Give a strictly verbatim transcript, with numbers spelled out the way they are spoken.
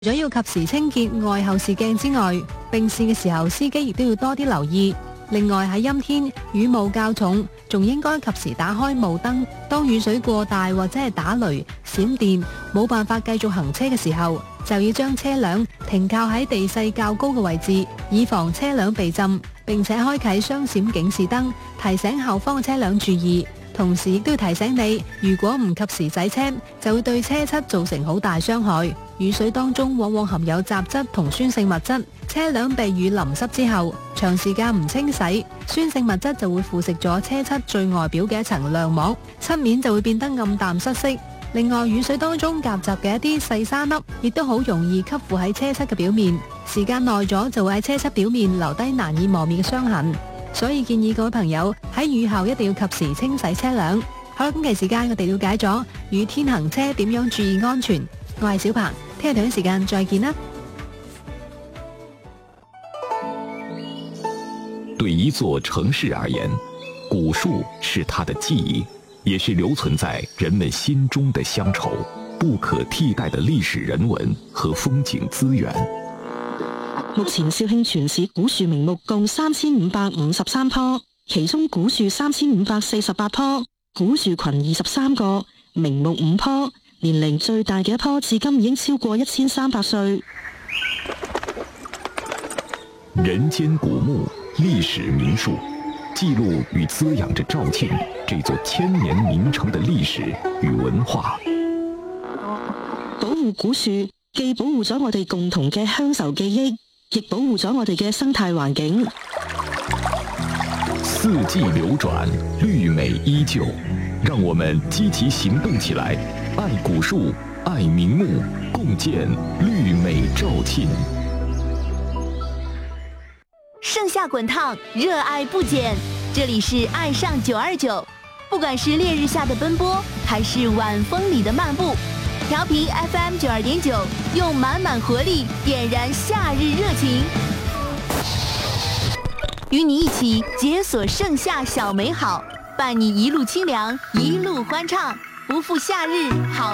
除咗要及時清潔外後視鏡之外，並試嘅時候司機亦都要多啲留意。另外喺陰天雨霧較重，仲應該及時打開霧燈。當雨水過大或者係打雷、閃電，冇辦法繼續行車嘅時候，就要將車輛停靠喺地勢較高嘅位置，以防車輛被浸，並且開啟雙閃警示燈，提醒後方嘅車輛注意。同時亦都要提醒你，如果唔及時洗車，就會對車漆造成好大傷害。雨水當中往往含有雜質同酸性物質，車輛被雨淋濕之後，長時間唔清洗，酸性物質就會腐蝕咗車漆最外表嘅一層亮膜，漆面就會變得暗淡失色。另外，雨水當中夾雜嘅一啲細沙粒，亦都好容易吸附喺車漆嘅表面，時間耐咗就會喺車漆表面留低難以磨滅嘅傷痕。所以建議各位朋友喺雨後一定要及時清洗車輛。好啦，今期時間我哋了解咗雨天行車點樣注意安全。我係小鵬，聽日同一時間再見啦。 對一座城市而言，古樹是它的記憶，也是留存在人們心中的鄉愁，不可替代的歷史人文和風景資源。 目前肇慶全市古樹名木共三千五百五十三棵，其中古樹三千五百四十八棵，古樹群二十三個，名木五棵，年齡最大嘅一棵至今已經超過一千三百歲。 人間古木，歷史名樹，記錄與滋養着肇慶這座千年名城的歷史與文化。 保護古樹，既保護咗我哋共同嘅鄉愁記憶，亦保護咗我哋嘅生態環境。 四季流轉，綠美依舊，讓我們積極行動起來，愛古樹，愛名木，共建綠美肇慶。 盛夏滾燙，熱愛不減。這裡是愛上九二九，不管是烈日下的奔波，還是晚風裡的漫步，調頻 F M 九二點九，用滿滿活力點燃夏日熱情，與你一起解鎖盛夏小美好，伴你一路清涼，一路歡暢，不負夏日好。